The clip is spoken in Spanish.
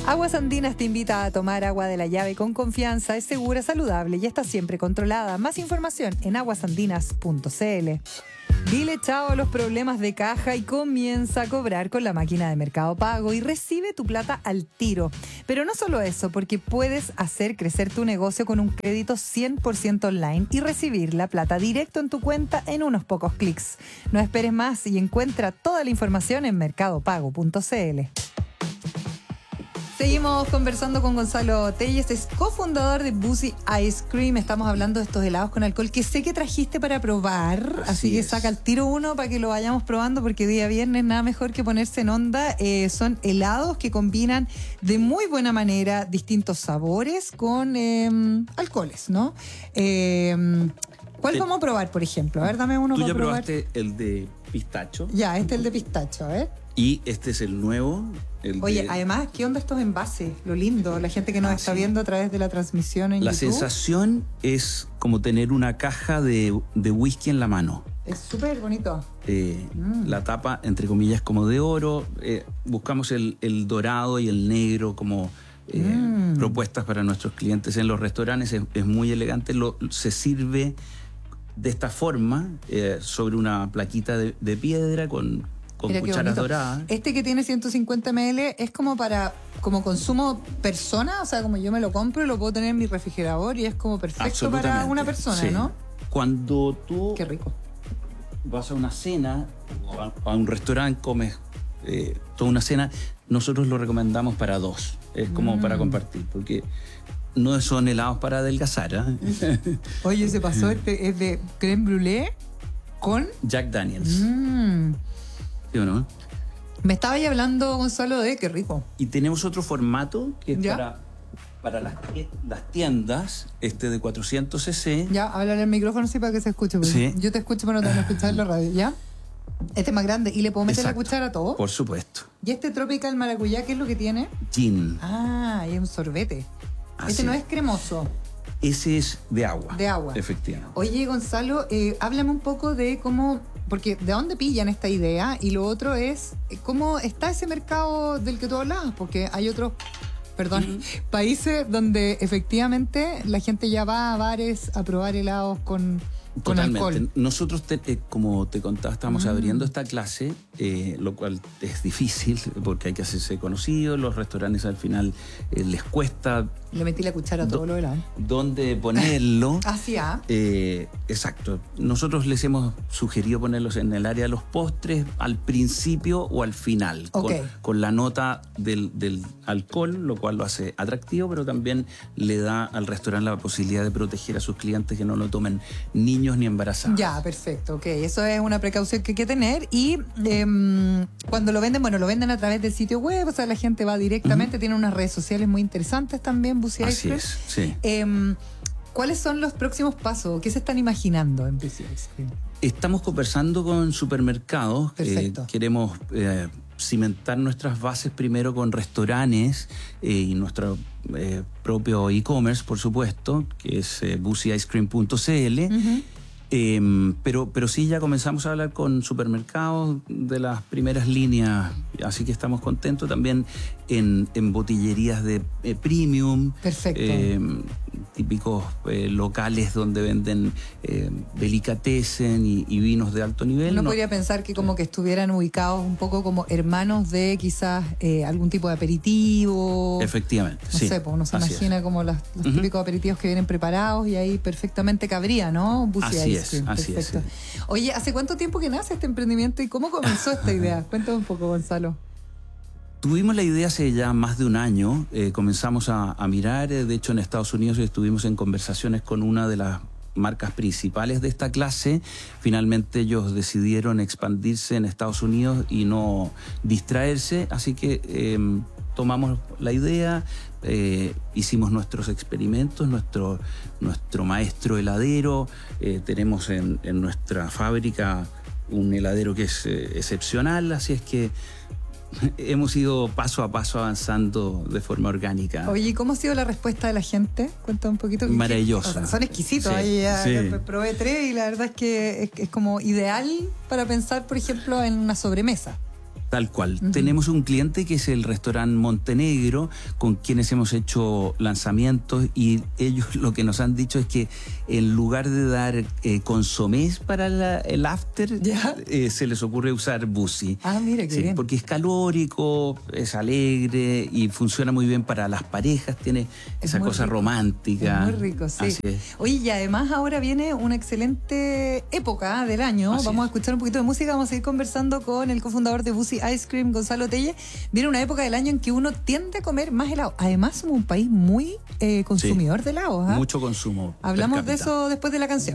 Aguas Andinas te invita a tomar agua de la llave con confianza, es segura, saludable y está siempre controlada. Más información en aguasandinas.cl. Dile chao a los problemas de caja y comienza a cobrar con la máquina de Mercado Pago y recibe tu plata al tiro. Pero no solo eso, porque puedes hacer crecer tu negocio con un crédito 100% online y recibir la plata directo en tu cuenta en unos pocos clics. No esperes más y encuentra toda la información en mercadopago.cl. Seguimos conversando con Gonzalo Telles, es cofundador de Busy Ice Cream. Estamos hablando de estos helados con alcohol que sé que trajiste para probar, así que saca el tiro uno para que lo vayamos probando, porque día viernes nada mejor que ponerse en onda. Son helados que combinan de muy buena manera distintos sabores con alcoholes, ¿no? ¿Cuál vamos a probar, por ejemplo? A ver, dame uno para probar. Tú ya probaste el de pistacho. Ya, este es el de pistacho, a ver. Y este es el nuevo. Oye, además, ¿qué onda estos envases? Lo lindo, la gente que nos está viendo a través de la transmisión en YouTube. La sensación es como tener una caja de whisky en la mano. Es súper bonito. La tapa, entre comillas, como de oro. Buscamos el dorado y el negro como propuestas para nuestros clientes en los restaurantes. Es muy elegante. Se sirve de esta forma sobre una plaquita de piedra con cucharas doradas. Este que tiene 150 ml es como para consumo persona, o sea, como yo me lo compro y lo puedo tener en mi refrigerador y es como perfecto para una persona, sí. ¿No? Cuando tú Qué rico. vas a una cena o a un restaurante, comes toda una cena, nosotros lo recomendamos para dos. Es como para compartir, porque no son helados para adelgazar, ¿eh? Oye, se pasó, este es de crème brûlée con Jack Daniels. ¿Sí o no? Me estaba ahí hablando, Gonzalo, de qué rico. Y tenemos otro formato que es para las tiendas, de 400 cc. Ya, háblale al micrófono sí para que se escuche. Sí. Yo te escucho, pero no te van a escuchar en la radio, ¿ya? Este es más grande. ¿Y le puedo meter la cuchara a todo? Por supuesto. ¿Y este Tropical Maracuyá qué es lo que tiene? Gin. Ah, y es un sorbete. Este no es cremoso. Ese es de agua. De agua. Efectivamente. Oye, Gonzalo, háblame un poco de cómo, porque de dónde pillan esta idea, y lo otro es cómo está ese mercado del que tú hablabas, porque hay otros, países donde efectivamente la gente ya va a bares a probar helados con alcohol. Nosotros, como te contaba, estamos abriendo esta clase, lo cual es difícil porque hay que hacerse conocido. Los restaurantes al final les cuesta. Le metí la cuchara a todo lo helado. ¿Dónde ponerlo? Así, exacto. Nosotros les hemos sugerido ponerlos en el área de los postres, al principio o al final, con la nota del alcohol, lo cual lo hace atractivo, pero también le da al restaurante la posibilidad de proteger a sus clientes, que no lo tomen niños ni embarazadas. Ya, perfecto, ok. Eso es una precaución que hay que tener. Y cuando lo venden, lo venden a través del sitio web, o sea, la gente va directamente, tiene unas redes sociales muy interesantes también, Busy Ice Cream. Así es, sí. ¿Cuáles son los próximos pasos? ¿Qué se están imaginando en Busy Ice Cream? Estamos conversando con supermercados. Queremos cimentar nuestras bases primero con restaurantes y nuestro propio e-commerce, por supuesto, que es busyicecream.cl. Pero sí, ya comenzamos a hablar con supermercados de las primeras líneas, así que estamos contentos también en botillerías de premium. Perfecto. Típicos locales donde venden delicatessen y vinos de alto nivel. Uno podría pensar que como que estuvieran ubicados un poco como hermanos de quizás algún tipo de aperitivo. Efectivamente, no sé, pues uno se imagina como los típicos aperitivos que vienen preparados y ahí perfectamente cabría, ¿no? Así es. Oye, ¿hace cuánto tiempo que nace este emprendimiento y cómo comenzó esta idea? Cuéntame un poco, Gonzalo. Tuvimos la idea hace ya más de un año, comenzamos a mirar, de hecho en Estados Unidos estuvimos en conversaciones con una de las marcas principales de esta clase. Finalmente ellos decidieron expandirse en Estados Unidos y no distraerse, así que tomamos la idea, hicimos nuestros experimentos, nuestro maestro heladero, tenemos en nuestra fábrica un heladero que es excepcional, así es que hemos ido paso a paso avanzando de forma orgánica. Oye, ¿y cómo ha sido la respuesta de la gente? Cuéntame un poquito. Maravillosa. O sea, son exquisitos. Ahí ya probé 3 y la verdad es que es como ideal para pensar, por ejemplo, en una sobremesa. Tal cual. Tenemos un cliente que es el restaurante Montenegro, con quienes hemos hecho lanzamientos, y ellos lo que nos han dicho es que en lugar de dar consomés para el after, se les ocurre usar Bussi. Ah, mira, qué bien. Porque es calórico, es alegre y funciona muy bien para las parejas, tiene esa cosa rico. romántica. Es muy rico, sí. Así es. Oye, y además ahora viene una excelente época del año. Así Vamos a es. escuchar un poquito de música, vamos a seguir conversando con el cofundador de Bussi Ice Cream, Gonzalo Telle. Viene una época del año en que uno tiende a comer más helado. Además, somos un país muy consumidor de helado. Mucho consumo. Hablamos per de cápita. eso después de la canción.